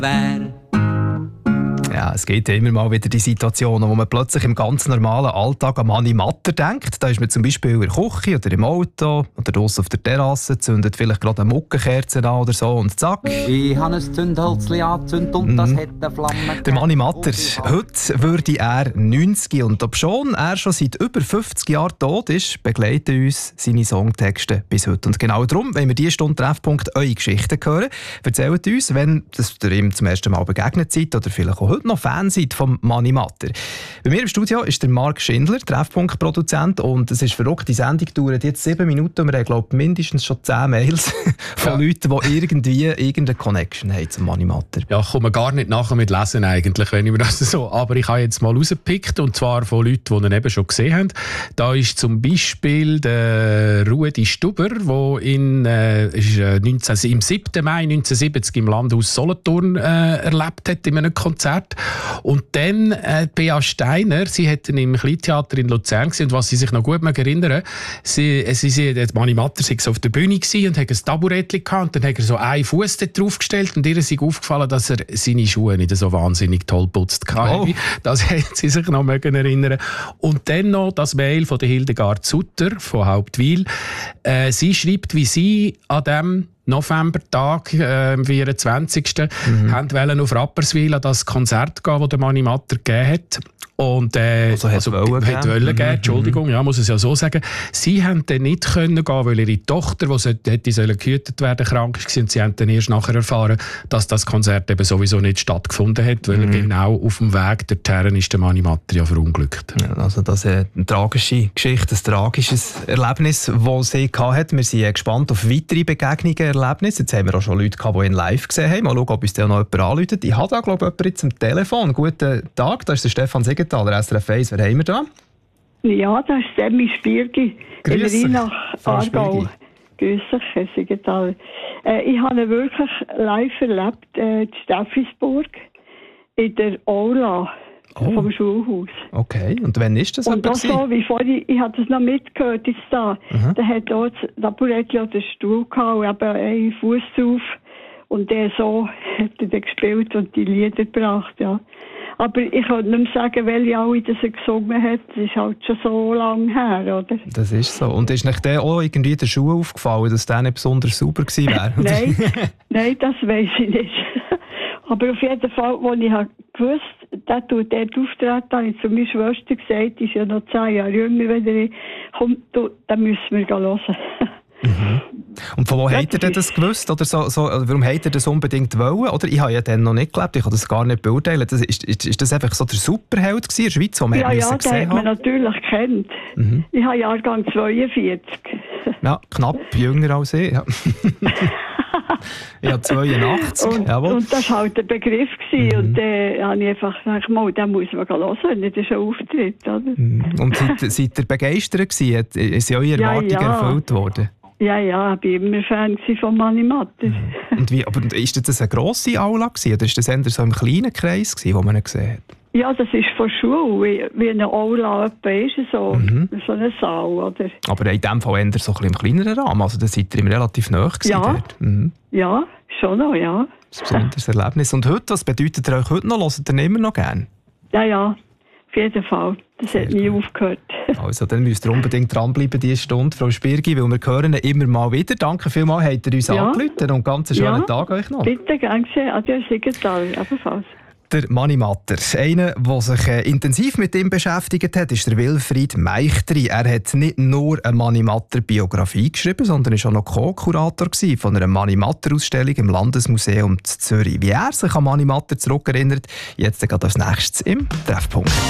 Ja, es gibt ja immer mal wieder die Situationen, wo man plötzlich im ganz normalen Alltag an Mani Matter denkt. Da ist man zum Beispiel in der Küche oder im Auto oder draussen auf der Terrasse, zündet vielleicht gerade eine Muckenkerze an oder so und zack. Ich habe ein Zündhölzchen angezündet und das hat eine Flamme. Der Mani Matter, heute würde er 90 und obschon er schon seit über 50 Jahren tot ist, begleiten uns seine Songtexte bis heute. Und genau darum, wenn wir diese Stunde Treffpunkt eure Geschichten hören, erzählt uns, wenn ihr ihm zum ersten Mal begegnet seid oder vielleicht auch heute noch Fan seid vom Mani Matter. Bei mir im Studio ist der Marc Schindler, Treffpunkt-Produzent, und es ist verrückt, die Sendung dauert jetzt 7 Minuten und wir haben, glaube ich, mindestens schon 10 Mails von Leuten, die irgendwie irgendeine Connection haben zum Mani Matter. Ja, ich komme gar nicht nachher mit Lesen eigentlich, wenn ich mir das so... Aber ich habe jetzt mal rausgepickt, und zwar von Leuten, die ihn eben schon gesehen haben. Da ist zum Beispiel der Rudi Stuber, der im 7. Mai 1970 im Landhaus Solothurn erlebt hat in einem Konzert. Und dann Bea Steiner, sie hat ihn im Kleintheater in Luzern gesehen, und was sie sich noch gut erinnern, der Mani Matter war auf der Bühne und hatte ein Taburettchen gehabt, und dann hat er so einen Fuß dort draufgestellt, und ihr ist aufgefallen, dass er seine Schuhe nicht so wahnsinnig toll putzt hatte. Oh. Das hat sie sich noch erinnern. Und dann noch das Mail von der Hildegard Sutter von Hauptwil. Sie schreibt, wie sie an dem Novembertag, am 24. wollten auf Rapperswil an das Konzert gehen, das der Mani Matter gegeben hat. Und wollen geben, Entschuldigung, ja, muss es ja so sagen. Sie haben dann nicht können gehen, weil ihre Tochter, die hätte gehütet werden, krank war. Und sie haben dann erst nachher erfahren, dass das Konzert eben sowieso nicht stattgefunden hat, weil genau auf dem Weg dorthin ist der Mani Matter ja verunglückt. Ja, also das ist eine tragische Geschichte, ein tragisches Erlebnis, das sie hatte. Wir sind gespannt auf weitere Begegnungen, Erlebnisse. Jetzt haben wir auch schon Leute gehabt, die ihn live gesehen haben. Mal schauen, ob uns da noch jemand anruft. Ich habe da, glaube ich, jemanden jetzt am Telefon. Guten Tag, da ist der Stefan Siegenthaler, SRF 1. Wer haben wir da? Ja, das ist Semmi Spirgi. Grüß dich, nach Aargau. Grüß dich, Herr Siegenthaler. Ich habe ihn wirklich live erlebt, in Steffisburg, in der Aula vom Schulhaus. Okay, und wann ist das? Und auch so, wie vorhin, ich habe das noch mitgehört jetzt da. Da hat auch das Taburettchen den Stuhl gehabt und eben einen Fuß drauf. Und der so hat er dann gespielt und die Lieder gebracht, ja. Aber ich kann nicht mehr sagen, welche alle das er gesungen hat. Das ist halt schon so lange her, oder? Das ist so. Und ist nicht der auch irgendwie in der Schuhe aufgefallen, dass der nicht besonders sauber gewesen wäre? Nein, das weiss ich nicht. Aber auf jeden Fall, als ich gewusst, der tut dort auftreten, habe ich zu meiner Schwester gesagt, die ist ja noch 10 Jahre jünger, wenn er kommt, dann müssen wir hören. Und von wo hat er denn das gewusst? Oder warum hat er das unbedingt wollen? Oder ich habe ja dann noch nicht gelebt, ich kann das gar nicht beurteilen. Ist das einfach so der Superheld in der Schweiz, den man gesehen hat? Ja, den hat man natürlich kennt. Ich habe Jahrgang 42. Ja, knapp jünger als ich. Ja. Ich habe 82. Und das war halt der Begriff. Und dann habe ich einfach gesagt, den muss man hören, das ist ein Auftritt. Oder? Und seid ihr begeistert gewesen? Sind eure Erwartungen erfüllt worden? Ja, ich war immer Fan von Mani Matter. Und aber ist das eine grosse Aula gewesen, oder ist das eher so im kleinen Kreis gewesen, wo man ihn gesehen hat? Ja, das ist von Schule, wie eine Aula ist, so eine Saal, oder? Aber in dem Fall eher so ein bisschen im kleineren Rahmen, also da seid ihr relativ nahe gewesen dort. Ja, schon noch, ja. Das ist ein besonderes Erlebnis. Und heute, was bedeutet ihr euch heute noch? Hört ihr ihn immer noch gerne? Ja, auf jeden Fall. Das hat nie aufgehört. Also, dann müsst ihr unbedingt dranbleiben diese Stunde, Frau Spirgi, weil wir hören ihn immer mal wieder. Danke vielmals, habt ihr uns angerufen und ganz schönen Tag euch noch. Bitte, gern geschehen. Adieu, Siegenthaler, ebenfalls. Der Mani Matter. Einer, der sich intensiv mit ihm beschäftigt hat, ist der Wilfried Meichtri. Er hat nicht nur eine Mani Matter-Biografie geschrieben, sondern war auch noch Co-Kurator von einer Mani Matter-Ausstellung im Landesmuseum Zürich. Wie er sich an Mani Matter zurückerinnert, jetzt gerade als nächstes im Treffpunkt.